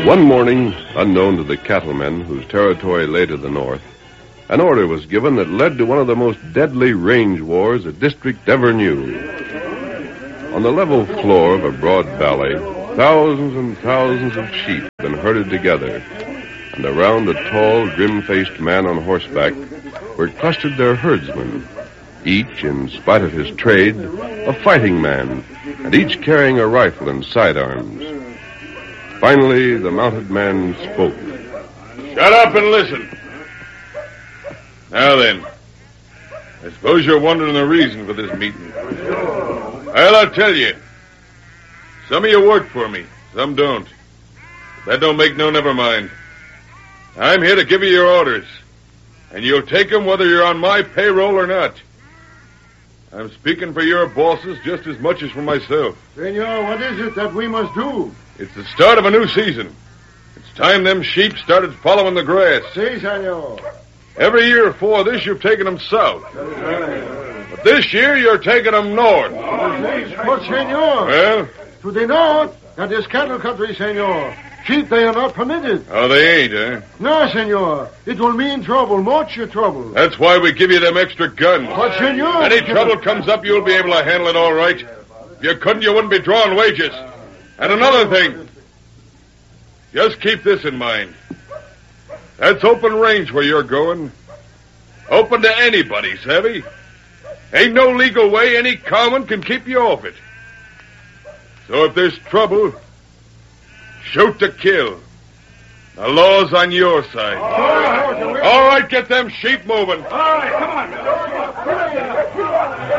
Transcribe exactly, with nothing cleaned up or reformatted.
One morning, unknown to the cattlemen whose territory lay to the north, an order was given that led to one of the most deadly range wars a district ever knew. On the level floor of a broad valley, thousands and thousands of sheep had been herded together, and around a tall, grim-faced man on horseback were clustered their herdsmen, each, in spite of his trade, a fighting man, and each carrying a rifle and sidearms. Finally, the mounted man spoke. Shut up and listen. Now then, I suppose you're wondering the reason for this meeting. Well, I'll tell you. Some of you work for me, some don't. That don't make no never mind. I'm here to give you your orders, and you'll take them whether you're on my payroll or not. I'm speaking for your bosses just as much as for myself. Senor, what is it that we must do? It's the start of a new season. It's time them sheep started following the grass. Si, senor. Every year before this, you've taken them south. But this year, you're taking them north. But, senor, Well? to the north, that is cattle country, senor. Sheep, they are not permitted. Oh, they ain't, eh? No, senor. It will mean trouble, much trouble. That's why we give you them extra guns. But, senor... Any trouble comes up, you'll be able to handle it all right. If you couldn't, you wouldn't be drawing wages. And another thing. Just keep this in mind. That's open range where you're going. Open to anybody, savvy? Ain't no legal way any cowman can keep you off it. So if there's trouble, shoot to kill. The law's on your side. All right, get them sheep moving. All right, come on.